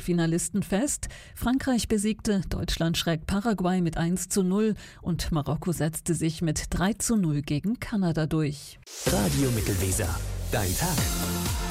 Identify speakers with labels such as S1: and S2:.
S1: Achtelfinalisten fest. Frankreich besiegte, Deutschland schlägt Paraguay mit 1:0 und Marokko setzte sich mit 3:0 gegen Kanada durch.
S2: Radio Mittelweser. Dein Tag.